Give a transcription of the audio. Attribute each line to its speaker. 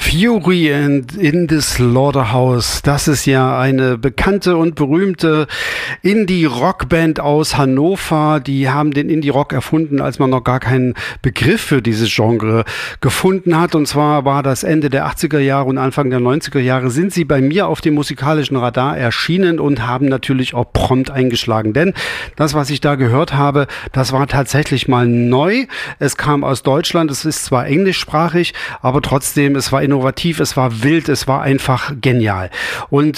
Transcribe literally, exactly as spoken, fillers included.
Speaker 1: Fury and in the Slaughterhouse, das ist ja eine bekannte und berühmte Indie-Rock-Band aus Hannover. Die haben den Indie-Rock erfunden, als man noch gar keinen Begriff für dieses Genre gefunden hat. Und zwar war das Ende der achtziger Jahre und Anfang der neunziger Jahre sind sie bei mir auf dem musikalischen Radar erschienen und haben natürlich auch prompt eingeschlagen. Denn das, was ich da gehört habe, das war tatsächlich mal neu. Es kam aus Deutschland, es ist zwar englischsprachig, aber trotzdem, es war innovativ, es war wild, es war einfach genial. Und